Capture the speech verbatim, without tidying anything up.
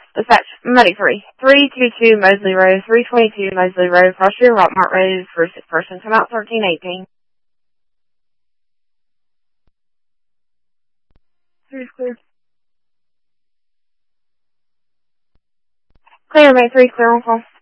Dispatch, Money three. three two two Mosley Road, three twenty-two Mosley Road, Frosty Rockmart Road, for a sick person. Come out thirteen eighteen. Who's clear? Clear, May three, clear on call.